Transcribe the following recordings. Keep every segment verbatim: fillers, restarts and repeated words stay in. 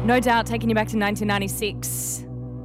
No Doubt taking you back to nineteen ninety-six.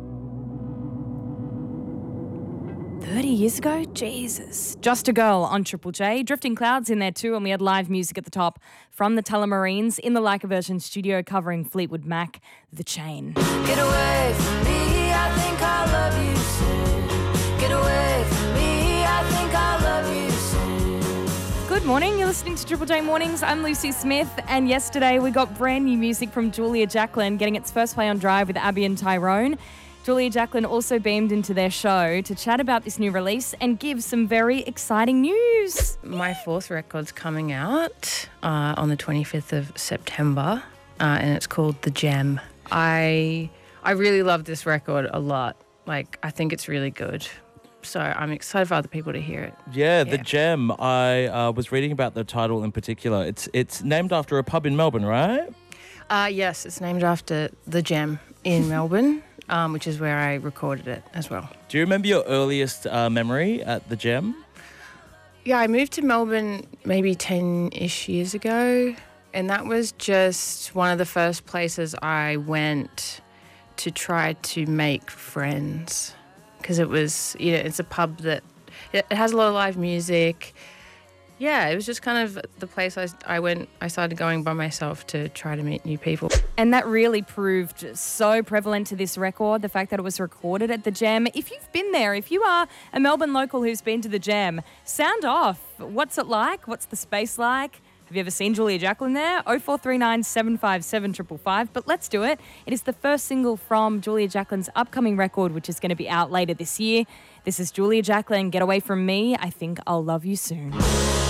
thirty years ago? Jesus. Just a Girl on Triple J. Drifting Clouds in there too, and we had live music at the top from the Tullamarines in the Like a Virgin studio covering Fleetwood Mac, The Chain. Get away from me, I think I love you soon. Get away from me, I think I love you soon. Good morning, you're listening to Triple J Mornings. I'm Lucy Smith, and yesterday we got brand new music from Julia Jacklin getting its first play on Drive with Abby and Tyrone. Julia Jacklin also beamed into their show to chat about this new release and give some very exciting news. My fourth record's coming out uh, on the twenty-fifth of September, uh, and it's called The Gem. I I really love this record a lot. Like, I think it's really good. So I'm excited for other people to hear it. Yeah, Yeah. The Gem. I uh, was reading about the title in particular. It's it's named after a pub in Melbourne, right? Uh, yes, it's named after The Gem in Melbourne, um, which is where I recorded it as well. Do you remember your earliest uh, memory at The Gem? Yeah, I moved to Melbourne maybe ten-ish years ago, and that was just one of the first places I went to try to make friends, because it was, you know, it's a pub that it has a lot of live music. Yeah, it was just kind of the place I, I went, I started going by myself to try to meet new people. And that really proved so prevalent to this record, the fact that it was recorded at The Gem. If you've been there, if you are a Melbourne local who's been to The Gem, sound off. What's it like? What's the space like? Have you ever seen Julia Jacklin there? oh four three nine, seven five seven, five five five. But let's do it. It is the first single from Julia Jacklin's upcoming record, which is going to be out later this year. This is Julia Jacklin, Get Away From Me, I Think I'll Love You Soon.